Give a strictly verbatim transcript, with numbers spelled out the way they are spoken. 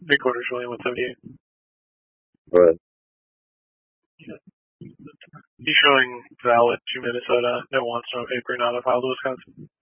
Three quarters million, one seventy-eight. Right. He's showing valid to Minnesota. No wants, no paper, not a file to Wisconsin.